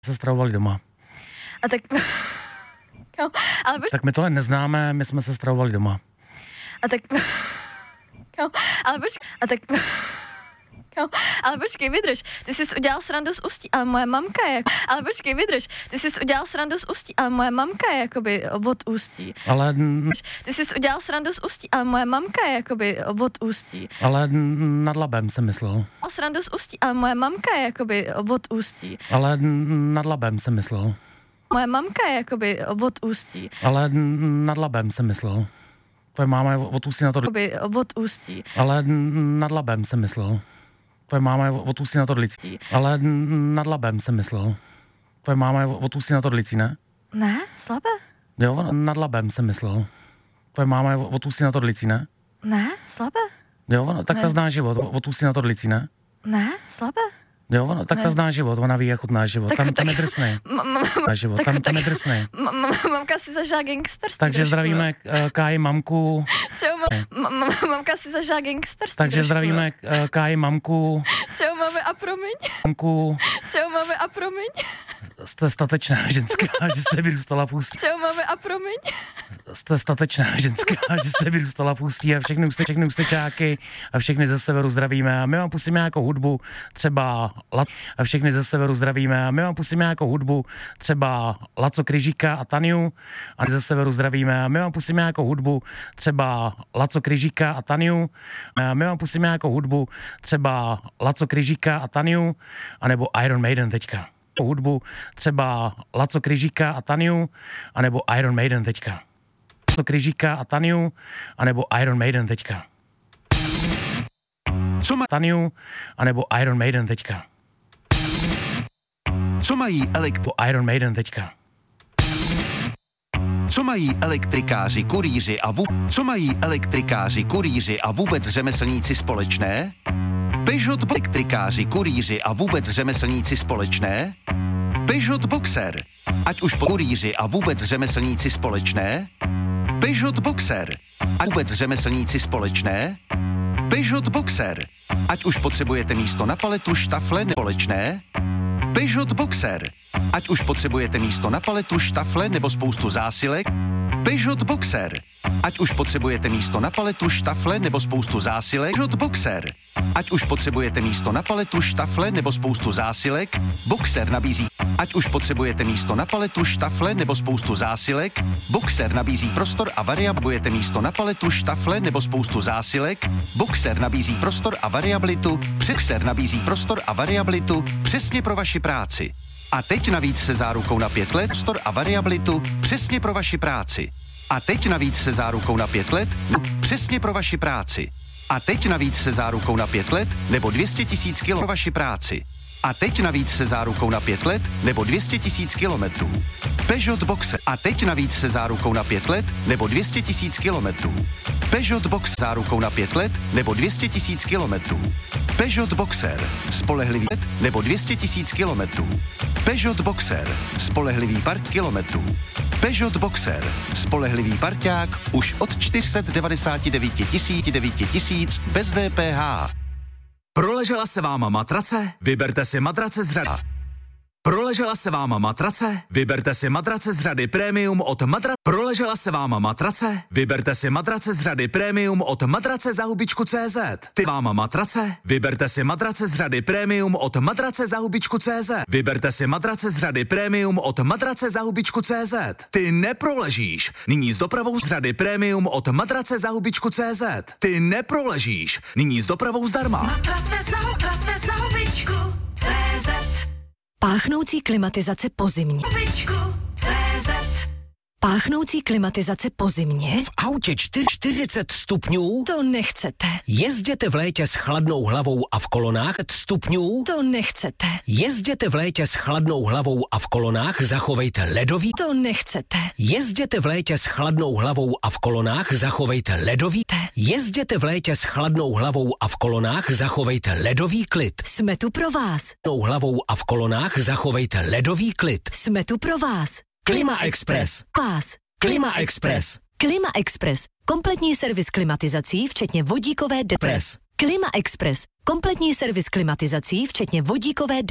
Se stravovali doma. A tak... Jo, ale tak my tohle neznáme, my jsme se stravovali doma. A tak... Jo, ale ale počkej, vydrž. Ty jsi udělal srandu z Ústí, ale moje mamka je... Ale počkej, vydrž. Ty jsi udělal srandu z Ústí, ale moje mamka je jakoby od Ústí. Ale... Ty jsi udělal srandu z Ústí, ale moje mamka je jakoby od Ústí. Ale nad Labem jsem myslel. Srandu z Ústí, ale moje mamka je jakoby od Ústí. Ale nad Labem jsem myslel. Moje mamka je jakoby od Ústí. Ale nad Labem jsem myslel. Tvoje máma je od Ústí na to... Od Ústí. Ale nad Labem jsem myslel. Tvoje máma je od Ústí na to Licí. Ale nad Labem jsem myslel. Tvoje máma je od Ústí na to Licí, ne? Ne, slabé. Jo, nad Labem jsem myslel. Tvoje máma je od Ústí na to Licí, ne? Ne, slabé. Jo, tak ne. Ta zná život. Od Ústí na to Licí, ne? Ne, slabé. Jo, tak ne. Ta zná život, ona ví, jak chutná život. Tam je drsnej. Život, tam je drsnej. Mamka si zažila gangsterství. Takže zdravíme Káji mamku. Čau, mamka si zažila gangsterství. Takže zdravíme Káji mamku. Čau, mami, a promiň. Mamku. Čau, mami, a promiň. Jste statečná ženská, že jste vyrůstala v Ústí. Čau, mami, a promiň. Jste statečná ženská, že jste vyrůstala v Ústí a všechny Ústečáky a všechny ze severu zdravíme a my vám pustíme nějakou hudbu, třeba a všechny ze severu zdravíme a my vám pustíme nějakou hudbu, třeba Laco Kryžíka a Taniu a ze severu zdravíme a my vám pustíme nějakou hudbu, třeba Laco Kryžíka a Taniu a my vám pustíme nějakou hudbu, třeba Laco Kryžíka a Taniu anebo Iron Maiden teďka. Hudbu třeba Laco Kryžíka a Taniu anebo Iron Maiden teďka. Laco Kryžíka a Taniu anebo Iron Maiden teďka. Co má Taniu anebo Iron Maiden teďka. Co mají Iron Maiden teďka. Co mají elektrikáři, kurýři a vůbec řemeslníci společné? Peugeot elektrikáři, kurýři a vůbec řemeslníci společné? Peugeot Boxer. Ať už kurýři a vůbec řemeslníci společné? Peugeot Boxer. A vůbec řemeslníci společné? Peugeot Boxer. Ať už potřebujete místo na paletu, štafle nebo společné? Peugeot Boxer. Ať už potřebujete místo na paletu, štafle nebo spoustu zásilek? Peugeot Boxer. Ať už potřebujete místo na paletu, štafle nebo spoustu zásilek? Peugeot Boxer. Ať už potřebujete místo na paletu, štafle nebo spoustu zásilek? Boxer nabízí. Ať už potřebujete místo na paletu, štafle nebo spoustu zásilek? Boxer nabízí prostor a variabilitu. Místo na paletu, štafle nebo spoustu zásilek? Boxer nabízí prostor a variabilitu. Boxer nabízí prostor a variabilitu přesně pro vaši práci. A teď navíc se zárukou na 5 let prostor a variabilitu přesně pro vaši práci. A teď navíc se zárukou na 5 let přesně pro vaši práci. A teď navíc se zárukou na 5 let nebo 200 000 kg pro vaši práci. A teď navíc se zárukou na 5 let nebo 200 000 kilometrů. Peugeot Boxer. A teď navíc se zárukou na 5 let nebo 200 000 kilometrů. Peugeot Boxer. Zárukou na 5 let nebo 200 000 kilometrů. Peugeot Boxer. Spolehlivý let nebo 200 000 kilometrů. Peugeot Boxer. Spolehlivý part kilometrů. Peugeot Boxer. Spolehlivý parťák už od 499 900 bez DPH. Proležela se váma matrace? Vyberte si matrace z řady. Proležela se váma matrace? Vyberte si matrace z řady Premium od matrace. Proležela se váma matrace? Vyberte si matrace z řady Premium od matrace za hubičku.cz. Ty váma matrace? Vyberte si matrace z řady Premium od matrace za hubičku.cz. Vyberte si matrace z řady Premium od matrace za hubičku.cz. Ty neproležíš. Nyní s dopravou z řady Premium od matrace za hubičku.cz. Ty neproležíš. Nyní s dopravou zdarma. Matrace za hubičku.cz. Páchnoucí klimatizace po zimě. Hubičku.cz. Páchnoucí klimatizace po zimě? V autě 40 stupňů? To nechcete. Jezděte v létě s chladnou hlavou a v kolonách stupňů? To nechcete. Jezděte v létě s chladnou hlavou a v kolonách zachovejte ledový? To nechcete. Jezděte v létě s chladnou hlavou a v kolonách zachovejte ledový? Jezděte v létě s chladnou hlavou a v kolonách zachovejte ledový klid. Jsme tu pro vás. Chladnou hlavou a v kolonách zachovejte ledový klid. Jsme tu pro vás. Klima Express. Vás. Klima Express. Klima Express. Kompletní servis klimatizací, včetně vodíkové Express. Klima Express. Kompletní servis klimatizací, včetně vodíkové